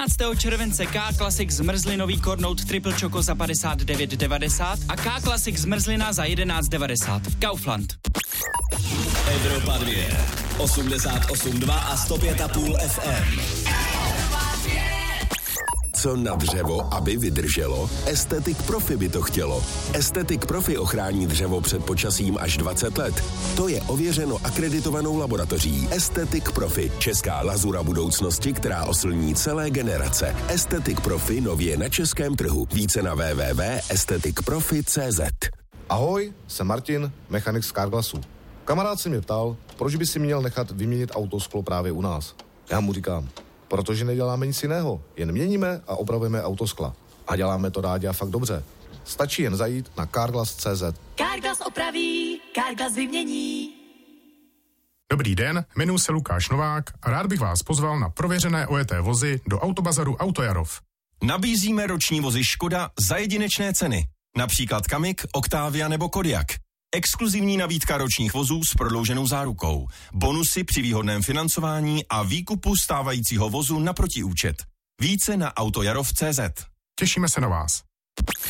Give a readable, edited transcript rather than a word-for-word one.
července K-Classic zmrzlinový kornout Triple Choco za 59,90 a K-Classic zmrzlina za 11,90. Kaufland. Evropa 2, 88,2 a 105,5 FM. Co na dřevo, aby vydrželo? Aesthetic Profi by to chtělo. Aesthetic Profi ochrání dřevo před počasím až 20 let. To je ověřeno akreditovanou laboratoří Aesthetic Profi, česká lazura budoucnosti, která oslní celé generace. Aesthetic Profi nově na českém trhu. Více na www.aestheticprofi.cz. Ahoj, jsem Martin, mechanik z Carglassu. Kamarád se mě ptal, proč by si měl nechat vyměnit autosklo právě u nás. Já mu říkám, protože neděláme nic jiného, jen měníme a opravujeme autoskla. A děláme to rádi a fakt dobře. Stačí jen zajít na carglass.cz. Carglass opraví, Carglass vymění. Dobrý den, jmenuji se Lukáš Novák a rád bych vás pozval na prověřené ojeté vozy do Autobazaru Autojarov. Nabízíme roční vozy Škoda za jedinečné ceny. Například Kamik, Octavia nebo Kodiaq. Exkluzivní nabídka ročních vozů s prodlouženou zárukou. Bonusy při výhodném financování a výkupu stávajícího vozu na protiúčet. Více na autojarov.cz. Těšíme se na vás.